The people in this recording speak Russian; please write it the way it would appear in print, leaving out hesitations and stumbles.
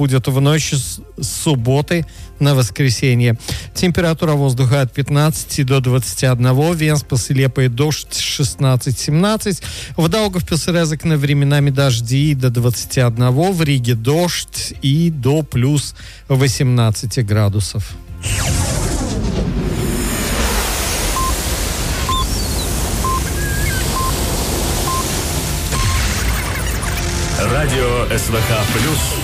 будет в ночь с субботы на воскресенье. Температура воздуха от 15 до 21. Венспилсе Лепой дождь 16-17. В Даугавпилсе Резекне временами дожди до 21. В Риге дождь и до плюс 18 градусов. Радио СВХ+.